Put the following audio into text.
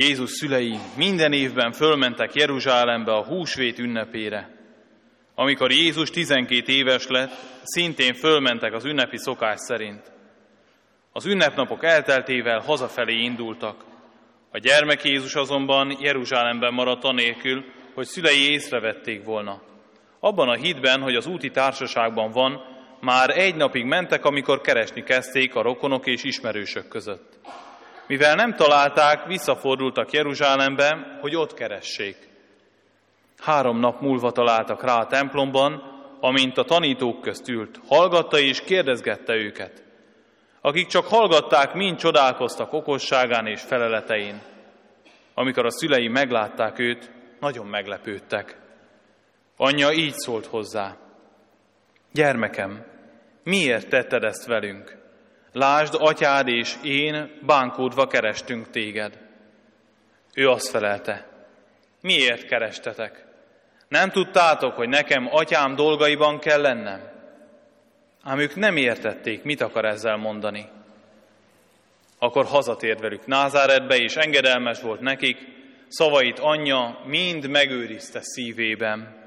Jézus szülei minden évben fölmentek Jeruzsálembe a húsvét ünnepére. Amikor Jézus 12 éves lett, szintén fölmentek az ünnepi szokás szerint. Az ünnepnapok elteltével hazafelé indultak. A gyermek Jézus azonban Jeruzsálemben maradt anélkül, hogy szülei észrevették volna. Abban a hitben, hogy az úti társaságban van, már egy napig mentek, amikor keresni kezdték a rokonok és ismerősök között. Mivel nem találták, visszafordultak Jeruzsálembe, hogy ott keressék. 3 nap múlva találtak rá a templomban, amint a tanítók közt ült, hallgatta és kérdezgette őket. Akik csak hallgatták, mind csodálkoztak okosságán és feleletein. Amikor a szülei meglátták őt, nagyon meglepődtek. Anyja így szólt hozzá: gyermekem, miért tetted ezt velünk? Lásd, atyád és én bánkódva kerestünk téged. Ő azt felelte: miért kerestetek? Nem tudtátok, hogy nekem atyám dolgaiban kell lennem? Ám ők nem értették, mit akar ezzel mondani. Akkor hazatért velük Názáretbe, és engedelmes volt nekik, szavait anyja mind megőrizte szívében.